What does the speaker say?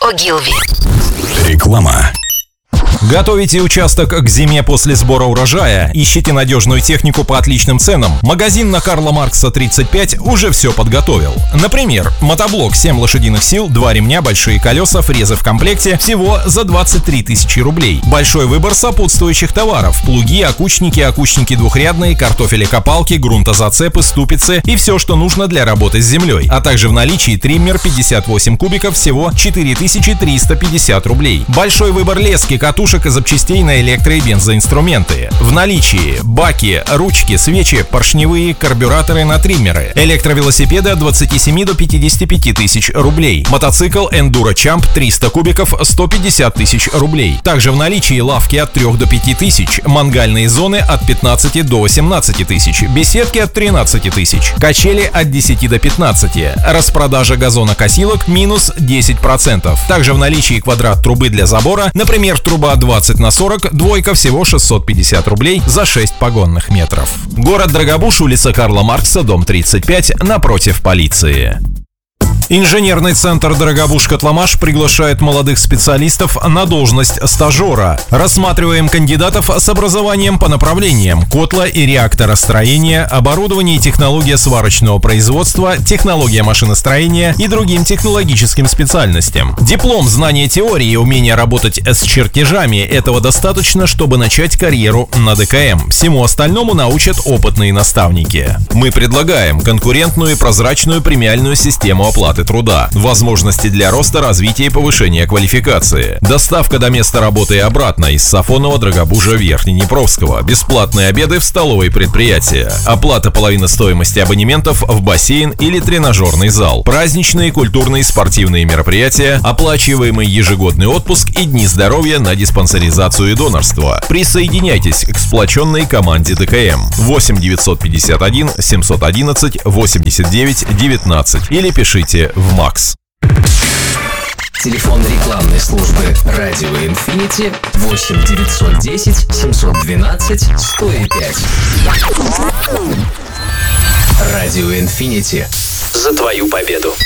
Ogilvy. Реклама. Готовите участок к зиме после сбора урожая? Ищите надежную технику по отличным ценам? Магазин на Карла Маркса 35 уже все подготовил. Например, мотоблок 7 лошадиных сил, 2 ремня, большие колеса, фрезы в комплекте всего за 23 тысячи рублей. Большой выбор сопутствующих товаров: плуги, окучники двухрядные, картофелекопалки, грунтозацепы, ступицы и все, что нужно для работы с землей. А также в наличии триммер 58 кубиков всего 4350 рублей. Большой выбор лески, катушек и запчастей на электро- и бензоинструменты. В наличии баки, ручки, свечи, поршневые, карбюраторы на триммеры. Электровелосипеды от 27 до 55 тысяч рублей. Мотоцикл Enduro Champ 300 кубиков 150 тысяч рублей. Также в наличии лавки от 3 до 5 тысяч, мангальные зоны от 15 до 18 тысяч, беседки от 13 тысяч, качели от 10 до 15, распродажа газонокосилок минус 10%. Также в наличии квадрат трубы для забора, например, труба 20×40, двойка всего 650 рублей за 6 погонных метров. Город Драгобуж, улица Карла Маркса, дом 35, напротив полиции. Инженерный центр «Драгобуж-Котломаш» приглашает молодых специалистов на должность стажера. Рассматриваем кандидатов с образованием по направлениям: котла и реакторостроение, оборудование и технология сварочного производства, технология машиностроения и другим технологическим специальностям. Диплом, знание теории и умение работать с чертежами — этого достаточно, чтобы начать карьеру на ДКМ. Всему остальному научат опытные наставники. Мы предлагаем конкурентную и прозрачную премиальную систему оплаты труда, возможности для роста, развития и повышения квалификации, доставка до места работы и обратно из Сафонова, Драгобужа, Верхнеднепровского, бесплатные обеды в столовой предприятия, оплата половины стоимости абонементов в бассейн или тренажерный зал, праздничные, культурные и спортивные мероприятия, оплачиваемый ежегодный отпуск и дни здоровья на диспансеризацию и донорство. Присоединяйтесь к сплоченной команде ДКМ. 8 951 711 89 19 или пишите в МАКС. Телефон рекламной службы «Радио Инфинити» 8 910 712 105. «Радио Инфинити» за твою победу.